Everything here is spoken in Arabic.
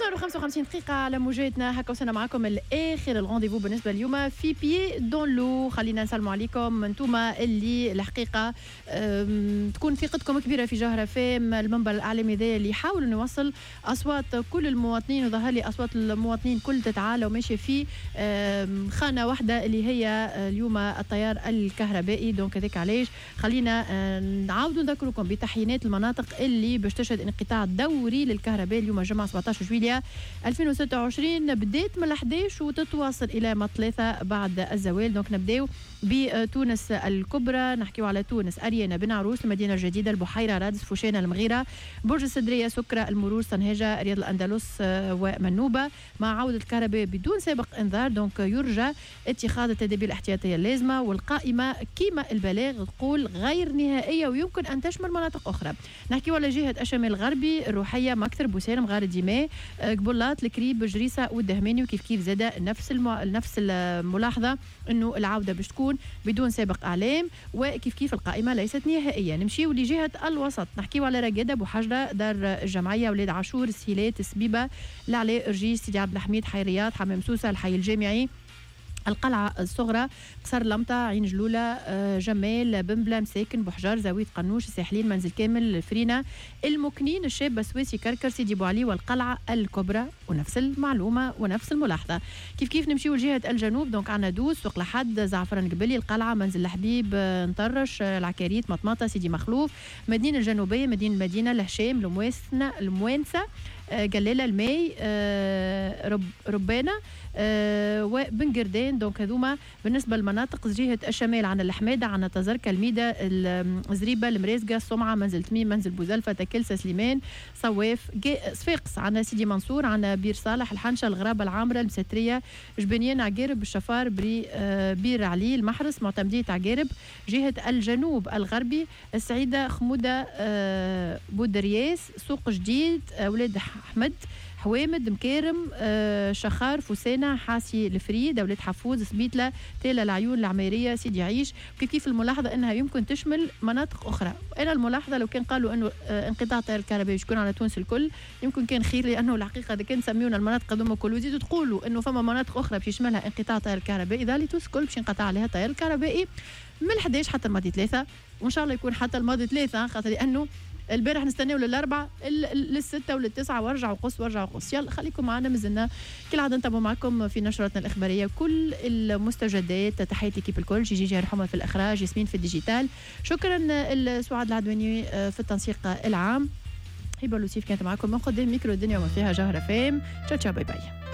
12:55 دقيقة على موجاتنا. هكا وصلنا معكم الآخر الغونديفو بالنسبة اليوم في بيي دون لو. خلينا نسلموا عليكم انتوما اللي الحقيقة تكون ثقتكم كبيرة في جوهرة فام، المنبر الإعلامي ذا اللي يحاول إنه يوصل أصوات كل المواطنين، وظهر لي أصوات المواطنين كل تتعالى وماشية في خانة واحدة اللي هي اليوم التيار الكهربائي. دونك هذاك علاش خلينا نعاودوا نذكركم بتحيينات المناطق اللي باش تشهد انقطاع دوري للكهرباء اليوم الجمعة 17 جويلية 2026. بدات من 11 وتتواصل الى ما 3 بعد الزوال. دونك نبداو بتونس الكبرى، نحكيو على تونس، أريانا، بن عروس، المدينة الجديدة، البحيرة، رادس، فوشانة، المغيرة، برج السدرية، سكرة، المرور، صنهاجة، رياض الأندلس ومنوبة، مع عودة الكهرباء بدون سابق إنذار. دونك يرجى اتخاذ التدابير الاحتياطية اللازمة، والقائمة كيما البلاغ تقول غير نهائية ويمكن أن تشمل مناطق أخرى. نحكيو على جهة الشمال الغربي، الروحية، مكثر، بوسالم، غار ديماء، قبلات، الكريب، جريسة والدهماني. وكيف كيف زاد نفس الملاحظة أنه العودة باش تكون بدون سابق اعلام، وكيف كيف القائمه ليست نهائيه. نمشيو لجهه الوسط، نحكيو على رقاده، بوحجره، دار الجمعيه، ولاد عاشور، السيلات، السبيبه، العلاء، رجيس، سيدي عبد الحميد، حي رياض، حمام سوسه، الحي الجامعي، القلعة الصغرى، قصر لمطة، عين جلولة، جمال، بنبلة، مساكن، بوحجار، زاوية قنوش، الساحلين، منزل كامل، الفرينة، المكنين، الشاب، بسويسي، كركر، سيدي بو علي، والقلعة الكبرى. ونفس المعلومة ونفس الملاحظة. كيف كيف نمشيو لجهة الجنوب، دونك عنا دوس، سوق لحد، زعفران قبلي، القلعة، منزل الحبيب، نطرش، العكاريت، مطمطة، سيدي مخلوف، مدينة الجنوبية، المدينة، الهشام، الموانسة، قلالة، الماي، ربانة، وبن قردان. دونك هذوما بالنسبة للمناطق. جهة الشمال عن الحمادة، عن تزركة، الميدة، الزريبة، المريزقة، الصمعة، منزل تميم، منزل بوزلفة، تكلسة، سليمان، صواف، صفاقس، عن سيدي منصور، عن بير صالح، الحنشة، الغرابة، العامرة، المسترية، جبنيان، عقارب، الشفار، بير علي، المحرس، معتمدية عقارب. جهة الجنوب الغربي، السعيدة، خمودة، بودرياس، سوق جديد، ولاد أحمد، حوامد، مكارم، شخار، فوسانة، حاسي، الفريد، ولاد حفوز، سبيتلة، تيلا العيون، العميرية، سيدي عيش. كيف الملاحظة أنها يمكن تشمل مناطق أخرى. أنا الملاحظة لو كان قالوا أنه انقطاع التيار الكهربائي يكون على تونس الكل يمكن كان خير، لأنه الحقيقة إذا كان سميونا المناطق هذوما كل وزيدوا تقولوا أنه فما مناطق أخرى باش يشملها انقطاع التيار الكهربائي، إذا لتونس الكل باش ينقطع عليها التيار الكهربائي من 11 حتى الماضي 3، وإن شاء الله يكون حتى الماضي 3، خاطر لأنه البارح نستناو للأربعة للستة وللتسعة، وارجعوا قص. يلا خليكم معنا، مازلنا كالعادة نتابعوا معكم في نشراتنا الإخبارية كل المستجدات. تحياتي كيف الكل، جي رحمة في الإخراج، ياسمين في الديجيتال، شكرا السعاد العدواني في التنسيق العام، هبة لوسيف كانت معكم من قدام ميكرو الدنيا وما فيها. جوهرة فام، تشاو باي باي.